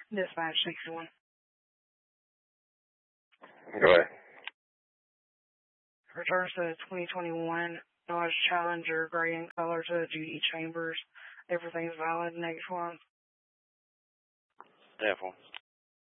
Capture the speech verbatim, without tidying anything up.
Dispatch sixty-one. Go ahead. Returns to the twenty twenty-one Dodge Challenger gray in color to the Judy Chambers. Everything's valid. Next one. F one.